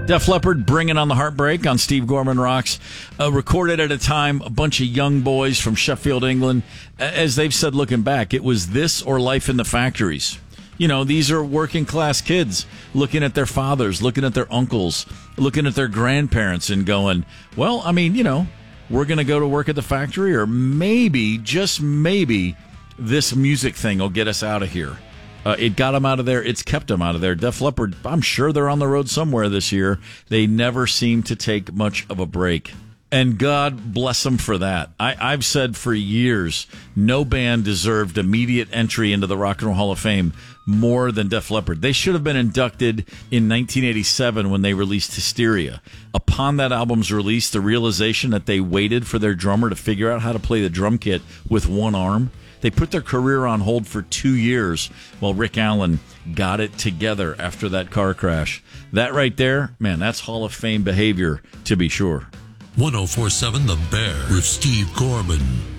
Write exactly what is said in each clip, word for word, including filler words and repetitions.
Def Leppard, Bringing on the Heartbreak on Steve Gorman Rocks. Uh, recorded at a time, a bunch of young boys from Sheffield, England. As they've said looking back, it was this or life in the factories. You know, these are working class kids looking at their fathers, looking at their uncles, looking at their grandparents and going, well, I mean, you know, we're going to go to work at the factory, or maybe, just maybe, this music thing will get us out of here. Uh, it got them out of there. It's kept them out of there. Def Leppard, I'm sure they're on the road somewhere this year. They never seem to take much of a break. And God bless them for that. I, I've said for years, no band deserved immediate entry into the Rock and Roll Hall of Fame more than Def Leppard. They should have been inducted in nineteen eighty-seven when they released Hysteria. Upon that album's release, the realization that they waited for their drummer to figure out how to play the drum kit with one arm. They put their career on hold for two years while Rick Allen got it together after that car crash. That right there, man, that's Hall of Fame behavior, to be sure. one oh four point seven The Bear with Steve Gorman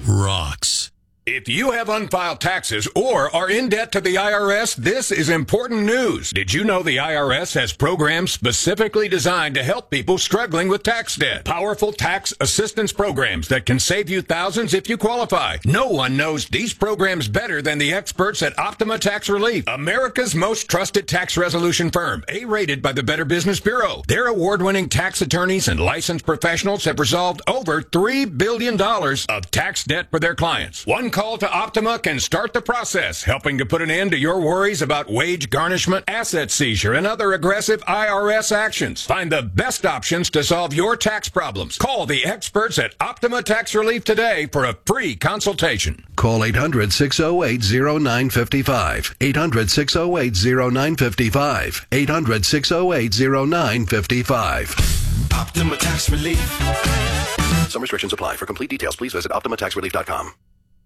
rocks. If you have unfiled taxes or are in debt to the I R S, this is important news. Did you know the I R S has programs specifically designed to help people struggling with tax debt? Powerful tax assistance programs that can save you thousands if you qualify. No one knows these programs better than the experts at Optima Tax Relief, America's most trusted tax resolution firm, A-rated by the Better Business Bureau. Their award-winning tax attorneys and licensed professionals have resolved over three billion dollars of tax debt for their clients. One call to Optima can start the process, helping to put an end to your worries about wage garnishment, asset seizure, and other aggressive I R S actions. Find the best options to solve your tax problems. Call the experts at Optima Tax Relief today for a free consultation. Call eight hundred, six oh eight, oh nine five five. eight hundred, six oh eight, oh nine five five. eight hundred, six oh eight, oh nine five five. Optima Tax Relief. Some restrictions apply. For complete details, please visit optima tax relief dot com.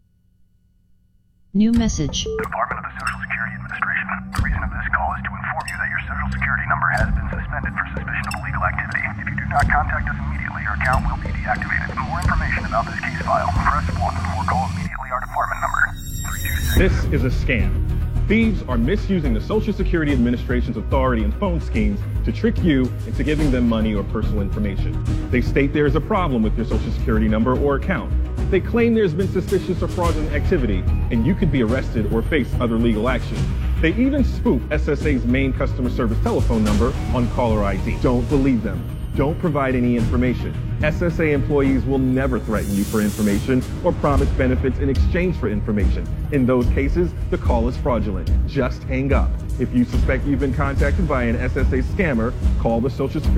New message. Department of the Social Security Administration. The reason of this call is to inform you that your Social Security number has been suspended for suspicion of illegal activity. If you do not contact us immediately, your account will be deactivated. For more information about this case file, press one or call immediately our department number. three two six. This is a scam. Thieves are misusing the Social Security Administration's authority and phone schemes to trick you into giving them money or personal information. They state there is a problem with your Social Security number or account. They claim there's been suspicious or fraudulent activity, and you could be arrested or face other legal action. They even spoof S S A's main customer service telephone number on caller I D. Don't believe them. Don't provide any information. S S A employees will never threaten you for information or promise benefits in exchange for information. In those cases, the call is fraudulent. Just hang up. If you suspect you've been contacted by an S S A scammer, call the Social Security